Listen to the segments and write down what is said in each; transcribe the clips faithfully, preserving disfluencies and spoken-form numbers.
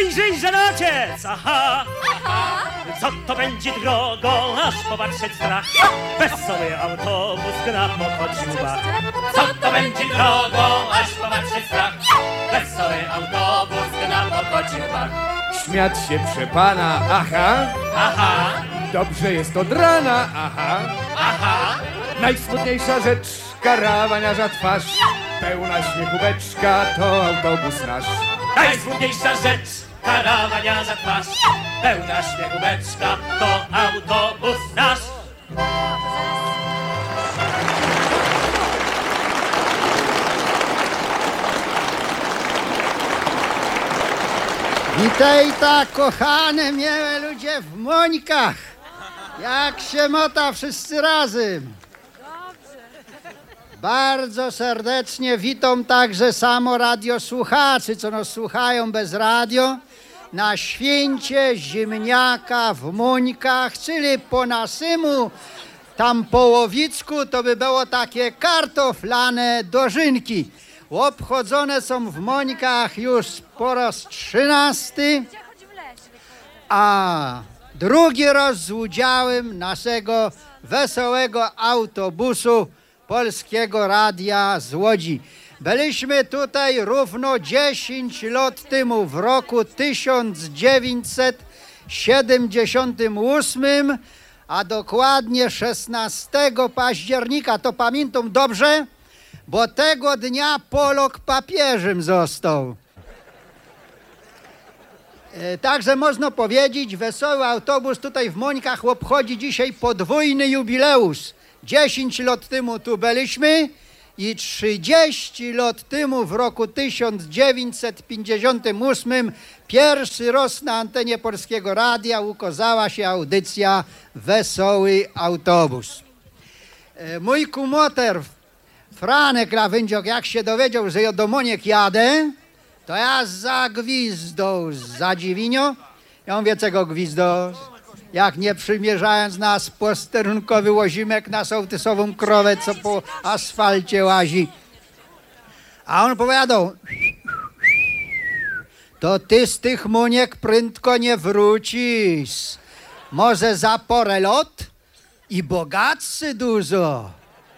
wyjrzyj, żenaciec, aha! Co to będzie drogą, aż popatrzeć strach? Wesoły autobus gna po kodziubach. Co to będzie drogą, aż popatrzeć strach? Wesoły autobus gna po kodziubach. Śmiać się prze pana, aha, Aha, dobrze jest od rana, aha. aha, Najsmutniejsza rzecz, karawaniarza twarz, pełna śmiechu beczka, to autobus nasz. najsmutniejsza rzecz, karawaniarza twarz, pełna śmiechu beczka, to autobus nasz. Witaj ta, kochane, miłe ludzie w Mońkach. Jak się mota wszyscy razem. Bardzo serdecznie witam także samo radiosłuchaczy, co nas słuchają bez radio, na święcie ziemniaka w Mońkach, czyli po nasymu tam połowicku to by było takie kartoflane dożynki. Obchodzone są w Mońkach już po raz trzynasty, a drugi raz z udziałem naszego wesołego autobusu Polskiego Radia z Łodzi. Byliśmy tutaj równo dziesięć lat temu, w roku tysiąc dziewięćset siedemdziesiątym ósmym, a dokładnie szesnastego października, to pamiętam dobrze, bo tego dnia Polak papieżem został. E, także można powiedzieć, wesoły autobus tutaj w Mońkach obchodzi dzisiaj podwójny jubileusz. dziesięć lat temu tu byliśmy i trzydzieści lat temu w roku tysiąc dziewięćset pięćdziesiątym ósmym pierwszy raz na antenie Polskiego Radia ukazała się audycja Wesoły Autobus. E, mój kumoter Franek Lawędziok, jak się dowiedział, że ja do Moniek jadę, to ja zagwizdał z zadziwinio. Ja mówię, czego gwizdo? Jak nie przymierzając nas posterunkowy łozimek na sołtysową krowę, co po asfalcie łazi. A on powiadał, to ty z tych Moniek prędko nie wrócisz. Może za porę lot i bogatcy dużo.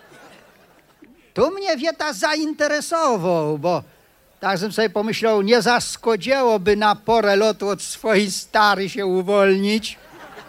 Tu mnie wieta zainteresował, bo tak żebym sobie pomyślał, nie zaskodziałoby na porę lotu od swojej stary się uwolnić.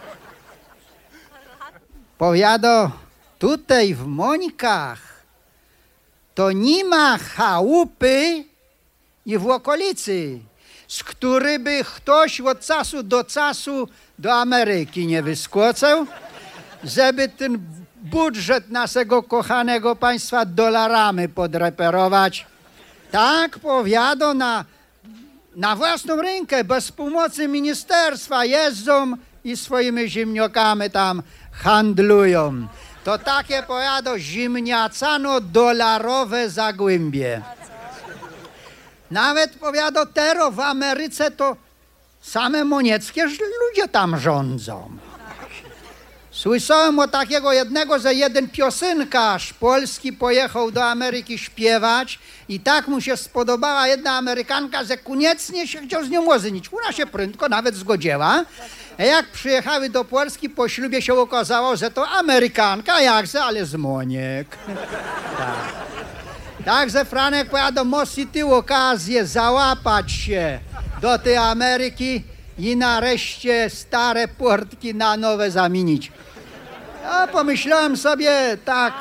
Powiado, tutaj w Mońkach to nie ma chałupy i w okolicy, z której by ktoś od czasu do czasu do Ameryki nie wyskocał, żeby ten budżet naszego kochanego państwa dolarami podreperować. Tak, powiado, na, na własną rękę, bez pomocy ministerstwa jeżdżą i swoimi ziemniakami tam handlują. To takie, powiado, ziemniacano-dolarowe zagłębie. Nawet, powiado, tero w Ameryce to same monieckie ludzie tam rządzą. Słyszałem o takiego jednego, że jeden piosenkarz polski pojechał do Ameryki śpiewać i tak mu się spodobała jedna Amerykanka, że koniecznie się chciał z nią ożenić. Ona się prędko nawet zgodziła. A jak przyjechały do Polski, po ślubie się okazało, że to Amerykanka, jakże, ale z Moniek. Tak. Także Franek powiada, musi ty okazję załapać się do tej Ameryki i nareszcie stare portki na nowe zamienić. Ja pomyślałem sobie tak,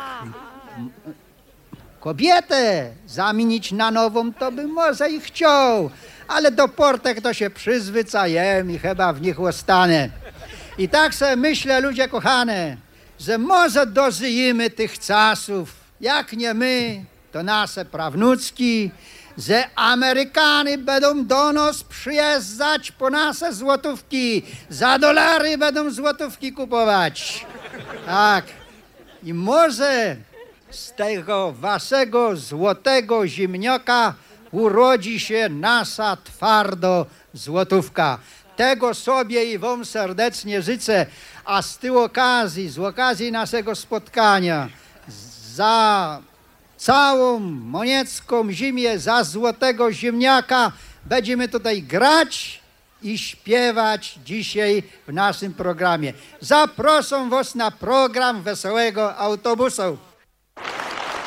kobietę zamienić na nową to bym może i chciał, ale do portek to się przyzwyczajem i chyba w nich ostanę. I tak sobie myślę, ludzie kochane, że może dożyjemy tych czasów, jak nie my, to nasze prawnuczki, że Amerykanie będą do nas przyjeżdżać po nasze złotówki, za dolary będą złotówki kupować. Tak. I może z tego waszego złotego ziemniaka urodzi się nasza twardo złotówka. Tego sobie i wam serdecznie życzę, a z tej okazji, z okazji naszego spotkania, za całą moniecką ziemię, za złotego ziemniaka będziemy tutaj grać i śpiewać dzisiaj w naszym programie. Zaproszę was na program Wesołego Autobusu.